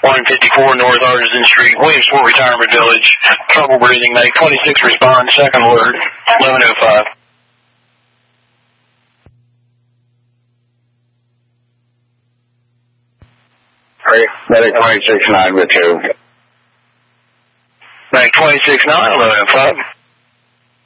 154 North Artisan Street, Williamsport Retirement Village. Trouble breathing, make 26 respond, second alert, 1105. Medic 26-9 with 2. Medic 26-9, 1105.